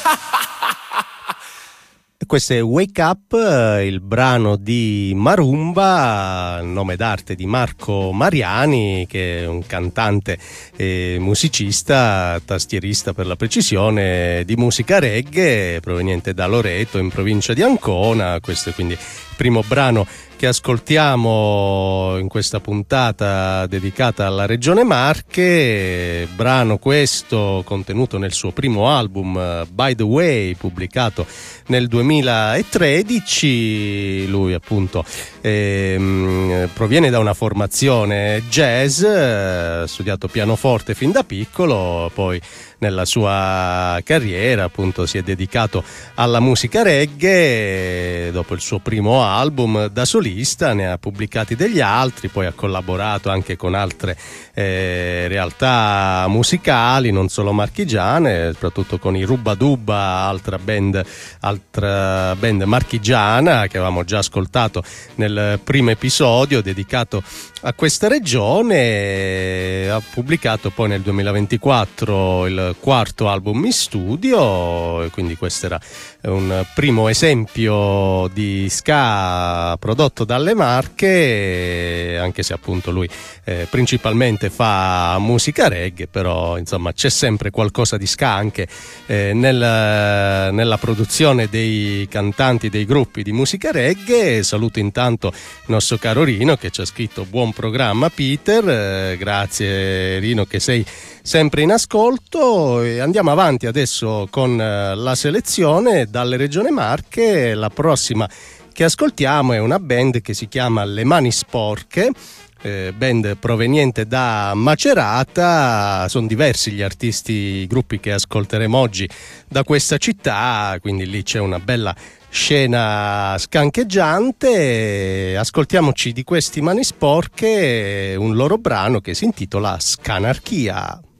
Questo è Wake Up, il brano di Marumba, nome d'arte di Marco Mariani, che è un cantante e musicista, tastierista per la precisione, di musica reggae, proveniente da Loreto, in provincia di Ancona. Questo è quindi il primo brano che ascoltiamo in questa puntata dedicata alla Regione Marche, brano questo contenuto nel suo primo album By the Way, pubblicato nel 2013. Lui appunto proviene da una formazione jazz, ha studiato pianoforte fin da piccolo, poi nella sua carriera appunto si è dedicato alla musica reggae. Dopo il suo primo album da solista ne ha pubblicati degli altri, poi ha collaborato anche con altre realtà musicali, non solo marchigiane, soprattutto con i Rubadubba, altra band marchigiana che avevamo già ascoltato nel primo episodio dedicato a questa regione. Ha pubblicato poi nel 2024 il quarto album in studio, e quindi questo era un primo esempio di ska prodotto dalle Marche, anche se appunto lui principalmente fa musica reggae, però insomma c'è sempre qualcosa di ska anche nella produzione dei cantanti dei gruppi di musica reggae. Saluto intanto il nostro caro Rino che ci ha scritto: buon programma Peter, grazie Rino che sei sempre in ascolto. E andiamo avanti adesso con la selezione dalle Regione Marche. La prossima che ascoltiamo è una band che si chiama Le Mani Sporche, band proveniente da Macerata. Sono diversi gli artisti, i gruppi che ascolteremo oggi da questa città, quindi lì c'è una bella scena scancheggiante. Ascoltiamoci di questi Mani Sporche un loro brano che si intitola Scanarchia.